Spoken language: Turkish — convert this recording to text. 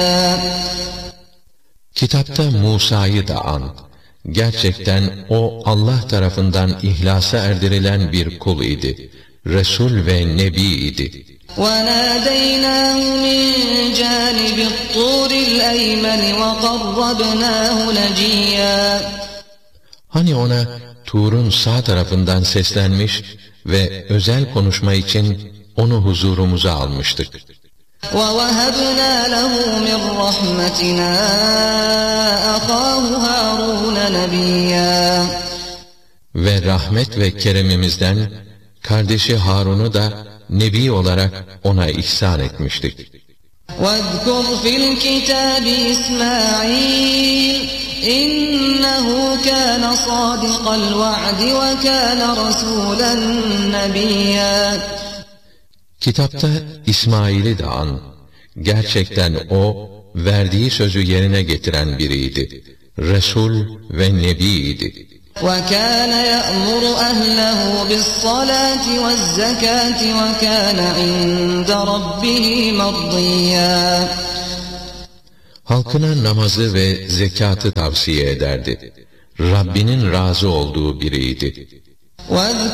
Kitapta Musa'yı da an. Gerçekten o Allah tarafından ihlasa erdirilen bir kul idi. Resul ve Nebi idi. وَنَادَيْنَاهُ مِنْ جَانِبِ الطُّورِ الْأَيْمَنِ وَقَرَّبْنَاهُ نَجِيًّا. Hani ona Tur'un sağ tarafından seslenmiş ve özel konuşma için onu huzurumuza almıştık. وَوَهَبْنَا لَهُ مِنْ رَحْمَتِنَا أَخَاهُ هَارُونَ نَبِيًّا. Ve rahmet ve keremimizden kardeşi Harun'u da Nebi olarak ona ihsan etmiştik. وَاذْكُرْ فِي الْكِتَابِ إِسْمَاعِيلَ إِنَّهُ كَانَ صَادِقَ الْوَعْدِ وَكَانَ رَسُولًا نَبِيًّا. Kitapta İsmail'i de an. Gerçekten o, verdiği sözü yerine getiren biriydi. Resul ve Nebi'ydi. وَكَانَ يَأْمُرُ أَهْلَهُ بِالصَّلَاةِ وَالزَّكَاةِ وَكَانَ عِندَ رَبِّهِ مَرْضِيًّا. Halkına namazı ve zekatı tavsiye ederdi. Rabbinin razı olduğu biriydi.